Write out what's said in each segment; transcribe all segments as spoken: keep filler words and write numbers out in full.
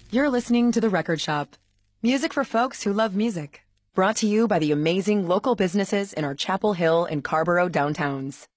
You're listening to The Record Shop. Music for folks who love music. Brought to you by the amazing local businesses in our Chapel Hill and Carborough downtowns.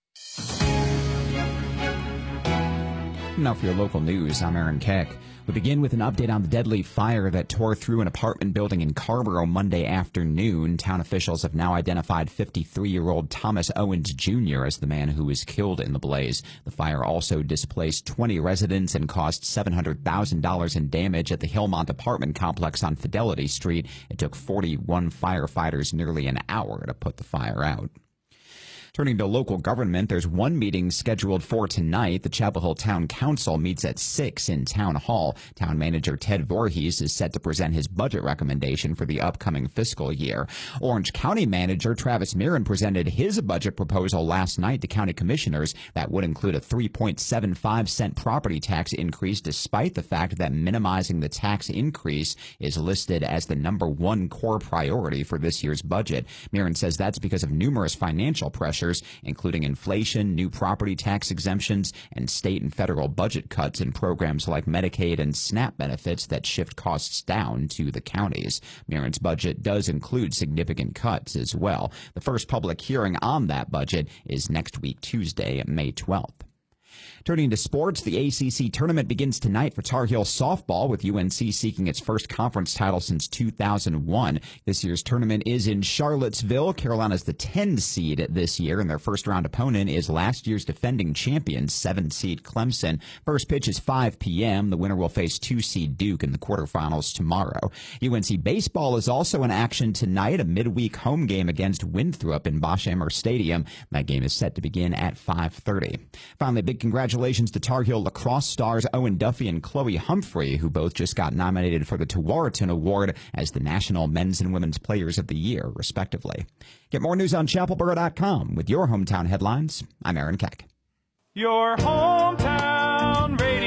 Now for your local news, I'm Aaron Keck. We begin with an update on the deadly fire that tore through an apartment building in Carborough Monday afternoon. Town officials have now identified fifty-three-year-old Thomas Owens Junior as the man who was killed in the blaze. The fire also displaced twenty residents and caused seven hundred thousand dollars in damage at the Hillmont apartment complex on Fidelity Street. It took forty-one firefighters nearly an hour to put the fire out. Turning to local government, there's one meeting scheduled for tonight. The Chapel Hill Town Council meets at six in Town Hall. Town Manager Ted Voorhees is set to present his budget recommendation for the upcoming fiscal year. Orange County Manager Travis Mirren presented his budget proposal last night to county commissioners that would include a three point seven five cent property tax increase, despite the fact that minimizing the tax increase is listed as the number one core priority for this year's budget. Mirren says that's because of numerous financial pressures, including inflation, new property tax exemptions, and state and federal budget cuts in programs like Medicaid and SNAP benefits that shift costs down to the counties. Mirren's budget does include significant cuts as well. The first public hearing on that budget is next week, Tuesday, May twelfth. Turning to sports, the A C C tournament begins tonight for Tar Heel softball, with U N C seeking its first conference title since two thousand one. This year's tournament is in Charlottesville. Carolina's the ten seed this year, and their first-round opponent is last year's defending champions, seven seed Clemson. First pitch is five p.m. The winner will face two seed Duke in the quarterfinals tomorrow. U N C baseball is also in action tonight, a midweek home game against Winthrop in Bosch-Amer Stadium. That game is set to begin at five thirty. Finally, big congratulations Congratulations to Tar Heel lacrosse stars Owen Duffy and Chloe Humphrey, who both just got nominated for the Tewaaraton Award as the National Men's and Women's Players of the Year, respectively. Get more news on chapelboro dot com with your hometown headlines. I'm Aaron Keck. Your hometown radio.